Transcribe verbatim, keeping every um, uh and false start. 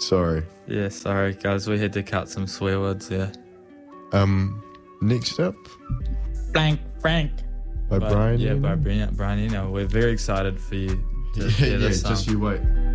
Sorry. Yeah, sorry guys, we had to cut some swear words there. Um, next up, Blank Frank. by But, Brian. Yeah, Eno. by Brian, Brian Eno. We're very excited for you to Yeah, hear yeah, this song. just you wait.